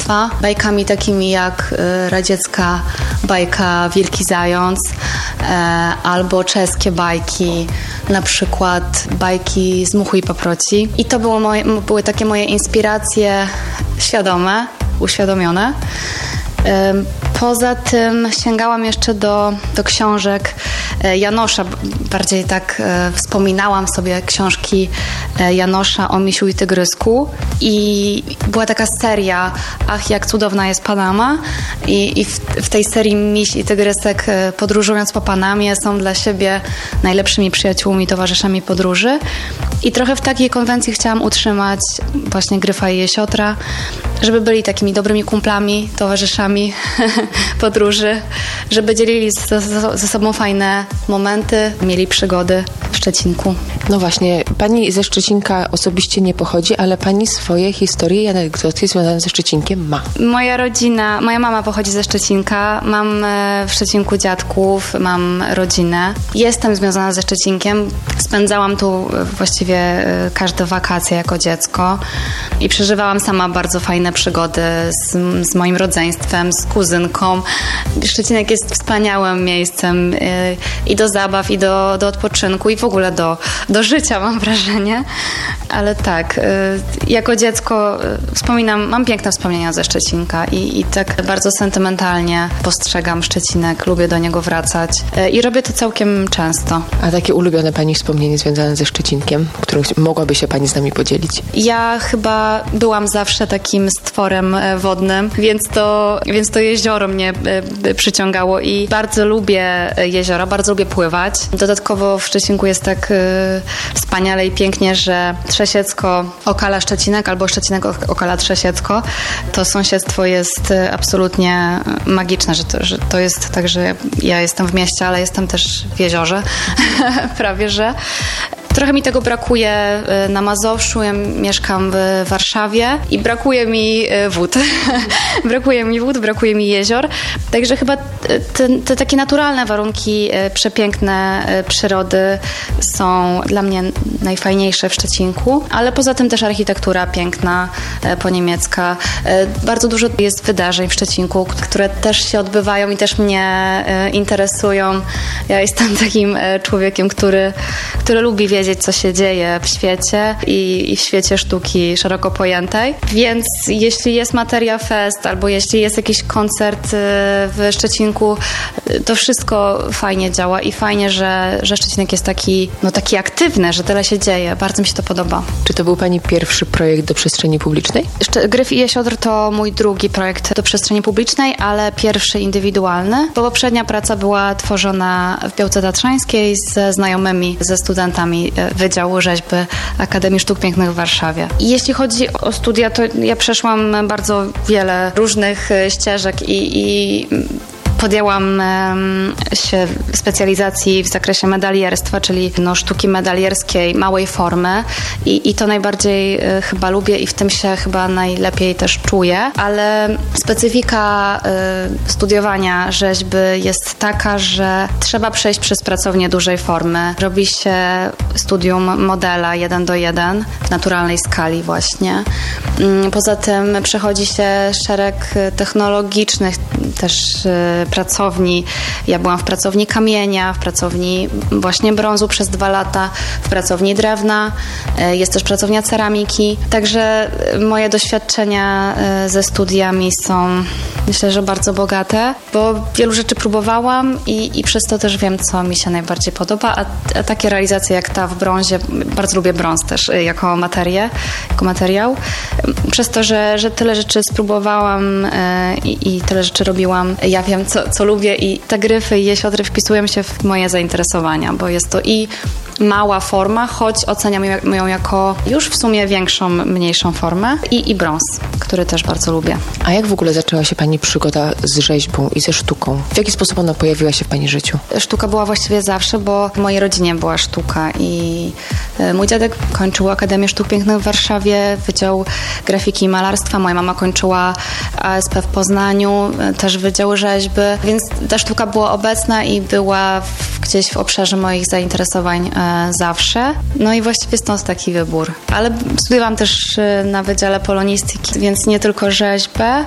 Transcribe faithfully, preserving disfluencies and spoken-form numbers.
dzieciństwa. Bajkami takimi jak y, radziecka bajka Wielki Zając y, albo czeskie bajki, na przykład bajki z Muchu i Paproci. I to było moje, były takie moje inspiracje świadome, uświadomione. Poza tym sięgałam jeszcze do, do książek Janosza. Bardziej tak wspominałam sobie książki Janosza o Misiu i Tygrysku. I była taka seria Ach, jak cudowna jest Panama. I, i w, w tej serii Miś i Tygrysek, podróżując po Panamie, są dla siebie najlepszymi przyjaciółmi, towarzyszami podróży. I trochę w takiej konwencji chciałam utrzymać właśnie Gryfa i Jesiotra, żeby byli takimi dobrymi kumplami, towarzyszami podróży, żeby dzielili ze, ze sobą fajne momenty, mieli przygody w Szczecinku. No właśnie, pani ze Szczecinka osobiście nie pochodzi, ale pani swoje historie i anegdoty związane ze Szczecinkiem ma. Moja rodzina, moja mama pochodzi ze Szczecinka, mam w Szczecinku dziadków, mam rodzinę. Jestem związana ze Szczecinkiem, spędzałam tu właściwie każde wakacje jako dziecko i przeżywałam sama bardzo fajne przygody z, z moim rodzeństwem, z kuzynką. Szczecinek jest wspaniałym miejscem i do zabaw, i do, do odpoczynku, i w ogóle do, do życia, mam wrażenie. Ale tak, jako dziecko wspominam, mam piękne wspomnienia ze Szczecinka i, i tak bardzo sentymentalnie postrzegam Szczecinek, lubię do niego wracać i robię to całkiem często. A takie ulubione pani wspomnienie związane ze Szczecinkiem, którym mogłaby się pani z nami podzielić? Ja chyba byłam zawsze takim stworem wodnym, więc to, więc to jezioro mnie przyciągało i bardzo lubię jeziora, bardzo lubię pływać. Dodatkowo w Szczecinku jest tak wspaniale i pięknie, że Trzesiecko okala Szczecinek albo Szczecinek okala Trzesiecko. To sąsiedztwo jest absolutnie magiczne, że to, że to jest tak, że ja jestem w mieście, ale jestem też w jeziorze, prawie że. Trochę mi tego brakuje na Mazowszu, ja mieszkam w Warszawie i brakuje mi wód. brakuje mi wód, brakuje mi jezior. Także chyba te, te takie naturalne warunki, przepiękne przyrody są dla mnie najfajniejsze w Szczecinku, ale poza tym też architektura piękna, poniemiecka. Bardzo dużo jest wydarzeń w Szczecinku, które też się odbywają i też mnie interesują. Ja jestem takim człowiekiem, który, który lubi wiedzieć, co się dzieje w świecie i, i w świecie sztuki szeroko pojętej. Więc jeśli jest Materia Fest albo jeśli jest jakiś koncert w Szczecinku, to wszystko fajnie działa i fajnie, że, że Szczecinek jest taki, no taki aktywny, że tyle się dzieje. Bardzo mi się to podoba. Czy to był pani pierwszy projekt do przestrzeni publicznej? Gryf i Jesiotr to mój drugi projekt do przestrzeni publicznej, ale pierwszy indywidualny, bo poprzednia praca była tworzona w Białce Tatrzańskiej ze znajomymi, ze studentami Wydziału Rzeźby Akademii Sztuk Pięknych w Warszawie. I jeśli chodzi o studia, to ja przeszłam bardzo wiele różnych ścieżek i, i podjęłam um, się specjalizacji w zakresie medalierstwa, czyli no, sztuki medalierskiej małej formy i, i to najbardziej y, chyba lubię i w tym się chyba najlepiej też czuję, ale specyfika y, studiowania rzeźby jest taka, że trzeba przejść przez pracownię dużej formy. Robi się studium modela jeden do jeden w naturalnej skali właśnie. Y, poza tym przechodzi się szereg technologicznych też y, pracowni. Ja byłam w pracowni kamienia, w pracowni właśnie brązu przez dwa lata, w pracowni drewna, jest też pracownia ceramiki. Także moje doświadczenia ze studiami są, myślę, że bardzo bogate, bo wielu rzeczy próbowałam i, i przez to też wiem, co mi się najbardziej podoba, a, a takie realizacje jak ta w brązie, bardzo lubię brąz też jako materię, jako materiał. Przez to, że, że tyle rzeczy spróbowałam i, i tyle rzeczy robiłam, ja wiem, co, co lubię i te gryfy i jesiotry wpisują się w moje zainteresowania, bo jest to i mała forma, choć oceniam ją jako już w sumie większą, mniejszą formę i, i brąz, który też bardzo lubię. A jak w ogóle zaczęła się pani przygoda z rzeźbą i ze sztuką? W jaki sposób ona pojawiła się w pani życiu? Sztuka była właściwie zawsze, bo w mojej rodzinie była sztuka i mój dziadek kończył Akademię Sztuk Pięknych w Warszawie, Wydział Grafiki i Malarstwa. Moja mama kończyła A S P w Poznaniu, też Wydział Rzeźby, więc ta sztuka była obecna i była w, gdzieś w obszarze moich zainteresowań e, zawsze. No i właściwie stąd taki wybór. Ale studiowałam też na Wydziale Polonistyki, więc nie tylko rzeźbę,